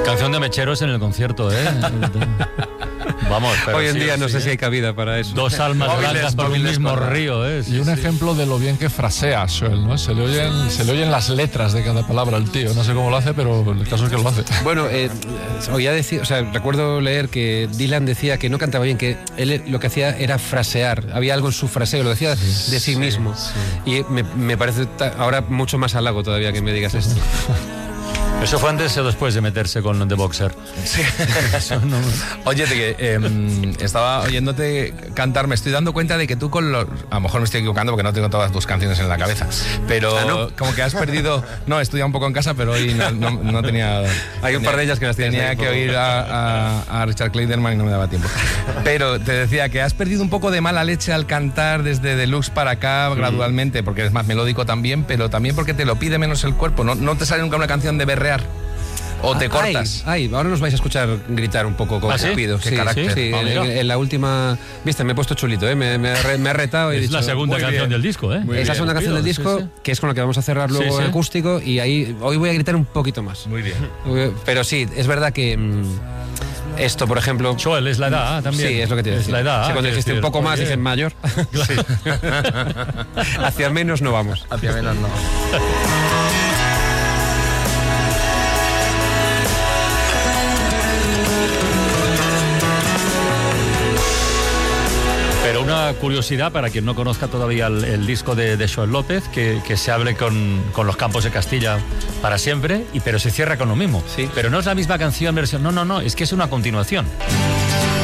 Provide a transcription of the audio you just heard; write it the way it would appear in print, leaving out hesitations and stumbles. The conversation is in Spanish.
Canción de mecheros en el concierto, ¿eh? Vamos, pero hoy en día no sé si hay cabida para eso. Dos almas blancas por un mismo río, ¿eh? Y un ejemplo de lo bien que frasea Joel, ¿no? Se le oyen las letras de cada palabra al tío. No sé cómo lo hace, pero el caso es que lo hace. Bueno, oía decir, recuerdo leer que Dylan decía que no cantaba bien, que él lo que hacía era frasear. Había algo en su fraseo, lo decía de sí mismo. Y me parece ahora mucho más halago todavía que me digas esto. ¿Eso fue antes o después de meterse con The Boxer? Sí. Oye, estaba oyéndote cantar, me estoy dando cuenta de que tú con los... A lo mejor me estoy equivocando porque no tengo todas tus canciones en la cabeza, pero ¿no? Como que has perdido... No, he estudiado un poco en casa, pero hoy no tenía... Hay un par de ellas que las tenía que oír a Richard Clayderman y no me daba tiempo. Pero te decía que has perdido un poco de mala leche al cantar desde Deluxe para acá gradualmente, porque eres más melódico también, pero también porque te lo pide menos el cuerpo. No te sale nunca una canción de berrear. ¿O te cortas? Ahora nos vais a escuchar gritar un poco con Cupido. ¿Sí? ¿Qué carácter? Sí, en la última... Viste, me he puesto chulito, ¿eh? Me he retado y he es dicho... la segunda canción del disco, ¿eh? Es la segunda canción del disco, que es con la que vamos a cerrar luego el acústico, y ahí hoy voy a gritar un poquito más. Muy bien. Pero sí, es verdad que... esto, por ejemplo... Joel, es la edad también. Sí, es lo que te decía. Es la edad. Sí, cuando dijiste un poco más, dicen mayor. Hacia menos no vamos. Hacia menos no. Pero una curiosidad para quien no conozca todavía el disco de Joel López, que se abre con Los Campos de Castilla para siempre, pero se cierra con lo mismo. Sí. Pero no es la misma canción, versión. No, es que es una continuación.